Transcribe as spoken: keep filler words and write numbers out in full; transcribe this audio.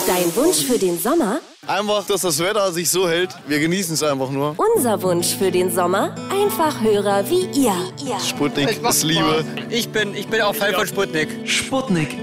Dein Wunsch für den Sommer? Einfach, dass das Wetter sich so hält. Wir genießen es einfach nur. Unser Wunsch für den Sommer? Einfach Hörer wie ihr. Sputnik ist Liebe. Ich bin, ich bin auch Fan von Sputnik. Sputnik